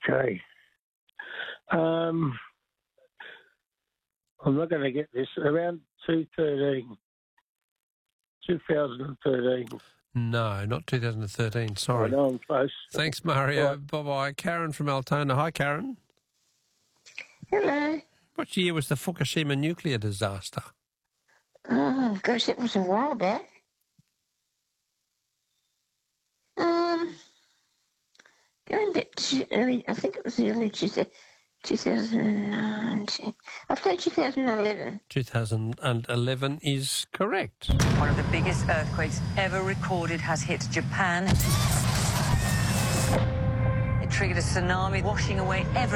Okay. I'm not going to get this. Around 2013. No, not 2013. Sorry. I know I'm close. Thanks, Mario. Right. Bye-bye. Karen from Altona. Hi, Karen. Hello. What year was the Fukushima nuclear disaster? Oh, gosh, that was a while back. Going back to early, I think it was the early 2009. I've said 2011. 2011 is correct. One of the biggest earthquakes ever recorded has hit Japan. It triggered a tsunami, washing away everything.